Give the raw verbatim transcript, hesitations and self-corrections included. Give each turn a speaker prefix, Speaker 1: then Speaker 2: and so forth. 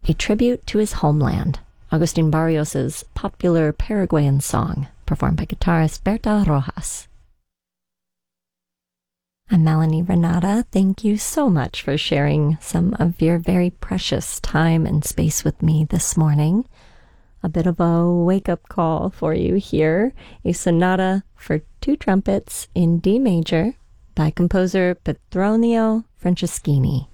Speaker 1: a tribute to his homeland, Agustin Barrios's popular Paraguayan song, performed by guitarist Berta Rojas. I'm Melanie Renata. Thank you so much for sharing some of your very precious time and space with me this morning. A bit of a wake-up call for you here, a sonata for two trumpets in D major by composer Petronio Franceschini.